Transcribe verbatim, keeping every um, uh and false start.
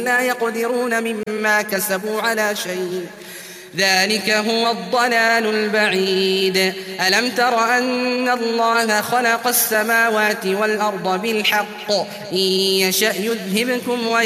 لا يقدرون مما كسبوا على شيء ذلك هو الضلال البعيد. ألم تر أن الله خلق السماوات والأرض بالحق إن يشأ يذهبكم